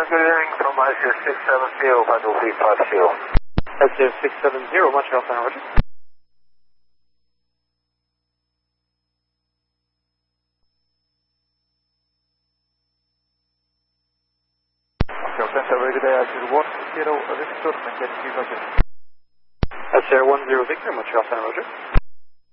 good evening from ICS 670, 52350. ICS 670, Montreal Center, roger. Montreal Center, very good day, ICS 10 Victor, maintain 3 ICS 10 Victor, Montreal Center, roger.